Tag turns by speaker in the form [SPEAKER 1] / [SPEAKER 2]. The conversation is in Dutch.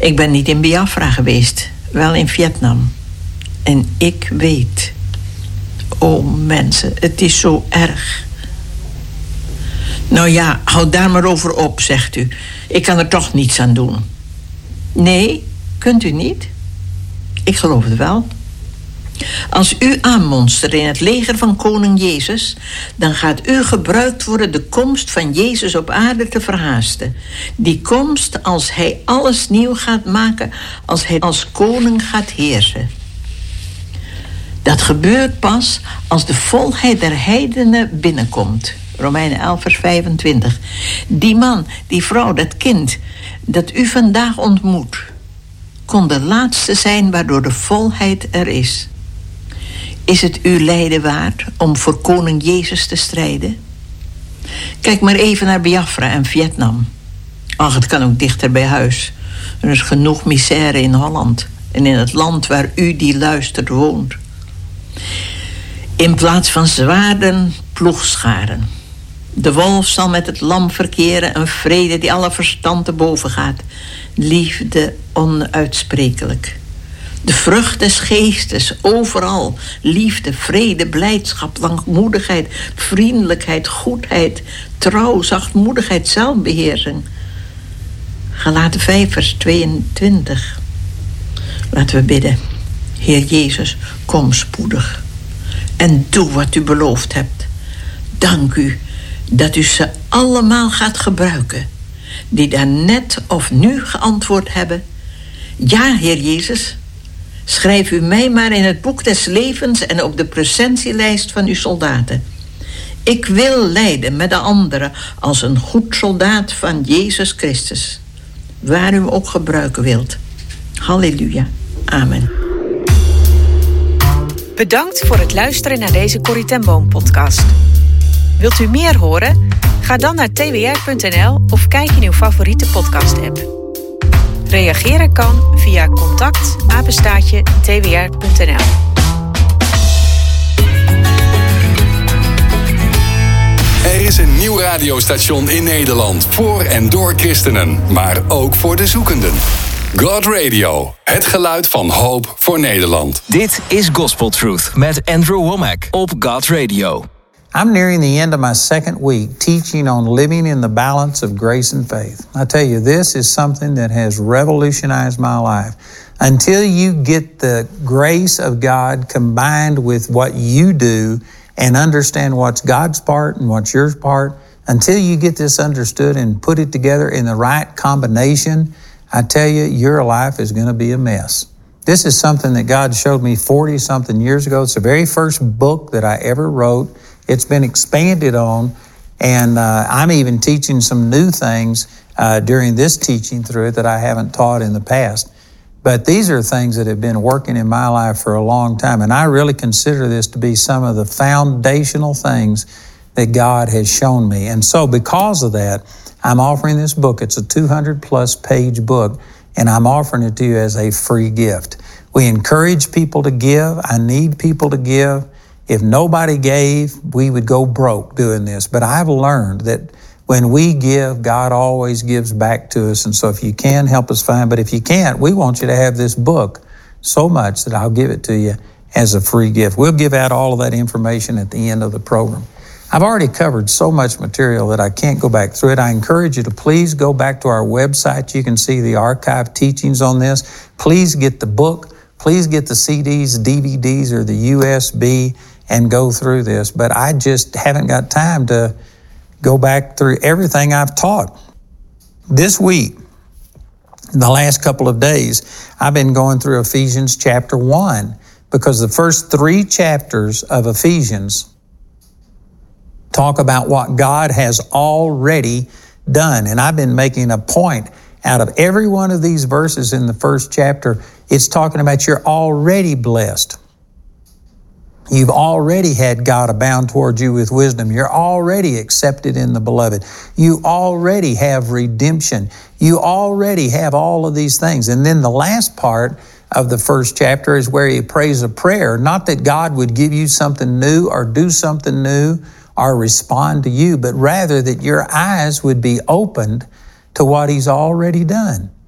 [SPEAKER 1] Ik ben niet in Biafra geweest, wel in Vietnam. En ik weet, oh mensen, het is zo erg. Nou ja, houd daar maar over op, zegt u. Ik kan er toch niets aan doen. Nee, kunt u niet? Ik geloof het wel. Als u aanmonstert in het leger van koning Jezus, dan gaat u gebruikt worden de komst van Jezus op aarde te verhaasten. Die komst als hij alles nieuw gaat maken, als hij als koning gaat heersen. Dat gebeurt pas als de volheid der heidenen binnenkomt. Romeinen 11 vers 25. Die man, die vrouw, dat kind dat u vandaag ontmoet, kon de laatste zijn waardoor de volheid er is. Is het uw lijden waard om voor koning Jezus te strijden? Kijk maar even naar Biafra en Vietnam. Ach, het kan ook dichter bij huis. Er is genoeg misère in Holland en in het land waar u die luistert woont. In plaats van zwaarden, ploegscharen. De wolf zal met het lam verkeren, een vrede die alle verstand te boven gaat. Liefde onuitsprekelijk. De vrucht des geestes, overal. Liefde, vrede, blijdschap, langmoedigheid, vriendelijkheid, goedheid, trouw, zachtmoedigheid, zelfbeheersing. Galaten 5 vers 22. Laten we bidden. Heer Jezus, kom spoedig. En doe wat u beloofd hebt. Dank u dat u ze allemaal gaat gebruiken, die daar net of nu geantwoord hebben. Ja, Heer Jezus, schrijf u mij maar in het boek des levens en op de presentielijst van uw soldaten. Ik wil lijden met de anderen als een goed soldaat van Jezus Christus, waar u hem ook gebruiken wilt. Halleluja. Amen.
[SPEAKER 2] Bedankt voor het luisteren naar deze Corrie ten Boom podcast. Wilt u meer horen? Ga dan naar twr.nl of kijk in uw favoriete podcast-app. Reageren kan via contact@twr.nl.
[SPEAKER 3] Er is een nieuw radiostation in Nederland voor en door christenen, maar ook voor de zoekenden. God Radio, het geluid van hoop voor Nederland.
[SPEAKER 4] Dit is Gospel Truth met Andrew Womack op God Radio.
[SPEAKER 5] I'm nearing the end of my second week teaching on living in the balance of grace and faith. I tell you, this is something that has revolutionized my life. Until you get the grace of God combined with what you do and understand what's God's part and what's your part, until you get this understood and put it together in the right combination, I tell you, your life is going to be a mess. This is something that God showed me 40-something years ago. It's the very first book that I ever wrote. It's been expanded on, and I'm even teaching some new things during this teaching through it that I haven't taught in the past. But these are things that have been working in my life for a long time, and I really consider this to be some of the foundational things that God has shown me. And so because of that, I'm offering this book. It's a 200-plus page book, and I'm offering it to you as a free gift. We encourage people to give. I need people to give. If nobody gave, we would go broke doing this. But I've learned that when we give, God always gives back to us. And so if you can, help us find. But if you can't, we want you to have this book so much that I'll give it to you as a free gift. We'll give out all of that information at the end of the program. I've already covered so much material that I can't go back through it. I encourage you to please go back to our website. You can see the archive teachings on this. Please get the book. Please get the CDs, DVDs, or the USB and go through this. But I just haven't got time to go back through everything I've taught. This week, the last couple of days, I've been going through Ephesians chapter 1 because the first 3 chapters of Ephesians talk about what God has already done. And I've been making a point out of every one of these verses in the first chapter. It's talking about you're already blessed. You've already had God abound towards you with wisdom. You're already accepted in the beloved. You already have redemption. You already have all of these things. And then the last part of the first chapter is where he prays a prayer, not that God would give you something new or do something new or respond to you, but rather that your eyes would be opened to what he's already done.